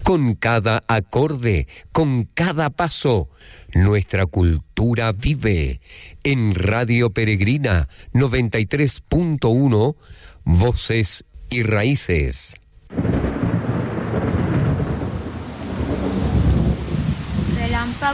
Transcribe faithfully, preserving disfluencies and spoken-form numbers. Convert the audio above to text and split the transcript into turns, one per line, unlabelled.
con cada acorde, con cada paso. Nuestra cultura vive. En Radio Peregrina noventa y tres punto uno, Voces y Raíces.